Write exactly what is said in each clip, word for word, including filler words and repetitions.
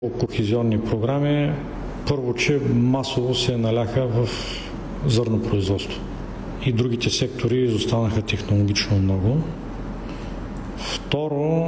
Кохезионни програми, първо, че масово се наляха в зърнопроизводство и другите сектори изостанаха технологично много. Второ,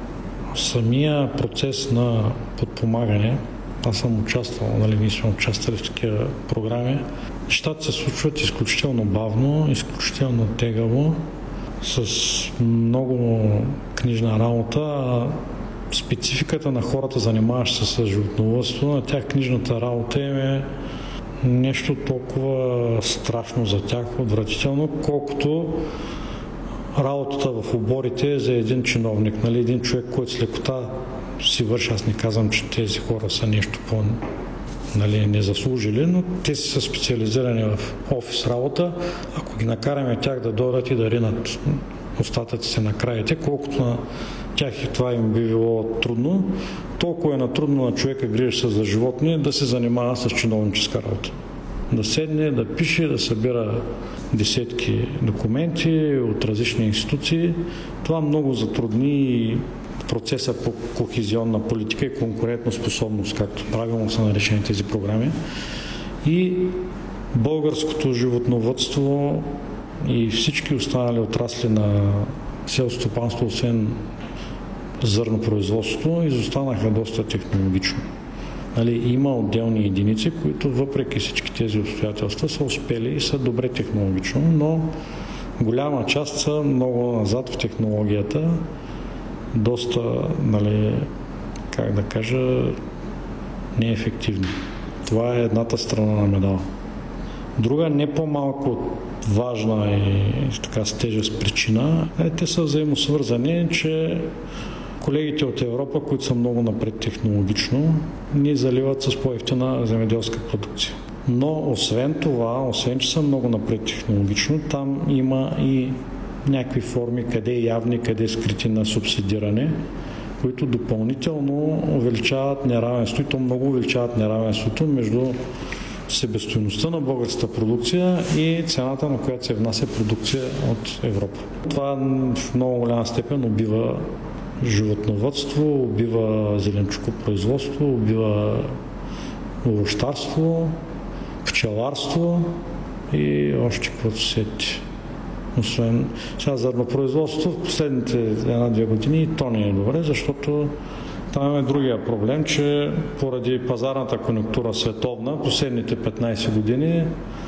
самия процес на подпомагане, аз съм участвал, нали, ние сме участвали в такива програми, нещата се случват изключително бавно, изключително тегаво, с много книжна работа. Спецификата на хората, занимаващи се с животновъдство, на тях книжната работа им е нещо толкова страшно за тях, отвратително, колкото работата в оборите е за един чиновник, нали, един човек, който с лекота си върши. Аз не казвам, че тези хора са нещо по, нали, незаслужили, но те са специализирани в офис работа. Ако ги накараме тях да дойдат и да ринат остатъците на краите, колкото на тях и това им би било трудно, толкова е натрудно на човека, грижи се за животни, да се занимава с чиновническа работа. Да седне, да пише, да събира десетки документи от различни институции. Това много затрудни процеса по кохезионна политика и конкурентоспособност, както правилно са наречени тези програми. И българското животновъдство и всички останали отрасли на селското стопанство, освен зърнопроизводството, изостанаха доста технологично. Нали, има отделни единици, които въпреки всички тези обстоятелства са успели и са добре технологично, но голяма част са много назад в технологията, доста, нали, как да кажа, неефективни. Това е едната страна на медала. Друга, не по-малко важна и така с тежест причина, е, те са взаимосвързани, че колегите от Европа, които са много напред технологично, ни заливат с по-евтина земеделска продукция. Но освен това, освен че са много напред технологично, там има и някакви форми, къде явни, къде скрити на субсидиране, които допълнително увеличават неравенство, и то много увеличават неравенството между себестойността на българската продукция и цената, на която се внася продукция от Европа. Това в много голяма степен убива животновъдство, убива зеленчукопроизводство, убива овощарство, пчеларство и още каквото сети. Освен сега зърнопроизводство в последните една-две години и то не е добре, защото там имаме другия проблем, че поради пазарната конюнктура световна, последните петнайсет години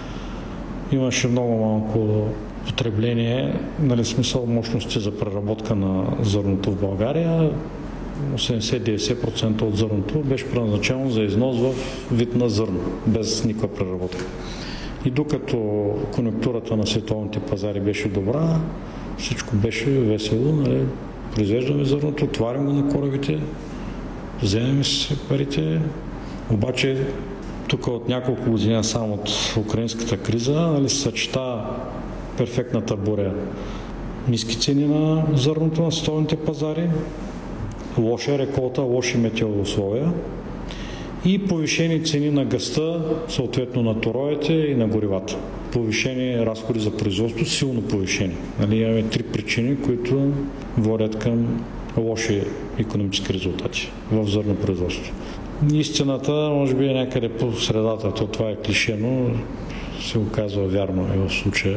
имаше много малко потребление, нали, смисъл мощности за преработка на зърното в България. осемдесет до деветдесет процента от зърното беше предназначено за износ в вид на зърно, без никаква преработка. И докато конюнктурата на световните пазари беше добра, всичко беше весело, нали, произвеждаме зърното, отваряме го на корабите, вземем си парите, обаче тук от няколко години само от украинската криза, нали, съчета перфектната буря. Ниски цени на зърното на световните пазари, лоша реколта, лоши метеоусловия и повишени цени на газта, съответно на торовете и на горивата. Повишени разходи за производство, силно повишени. Нали, имаме три причини, които водят към лоши икономически резултати в зърнопроизводство. Истината може би е някъде по средата, то това е клише, но се оказва вярно и в случая,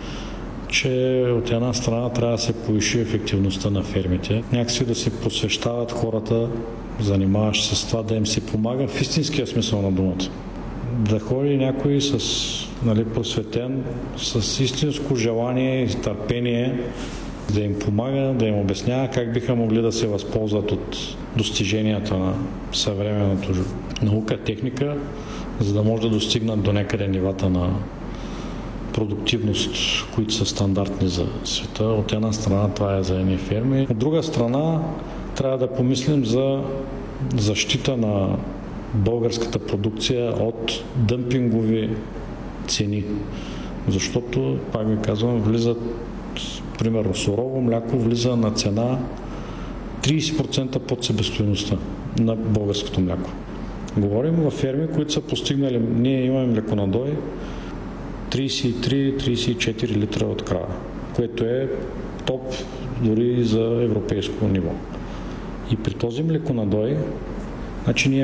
че от една страна трябва да се повиши ефективността на фермите, някакси да се посвещават хората, занимаващи се с това, да им се помага в истинския смисъл на думата. Да ходи някой с, нали, просветен, с истинско желание и търпение, да им помага, да им обяснява как биха могли да се възползват от достиженията на съвременната наука, техника, за да може да достигнат до някъде нивата на продуктивност, които са стандартни за света. От една страна това е за едни ферми. От друга страна трябва да помислим за защита на българската продукция от дъмпингови цени. Защото, пак ви казвам, влизат, примерно сурово мляко влиза на цена трийсет процента под себестойността на българското мляко. Говорим във ферми, които са постигнали, ние имаме млеконадой трийсет и три до трийсет и четири литра от крава, което е топ дори за европейско ниво. И при този млеконадой Значи ние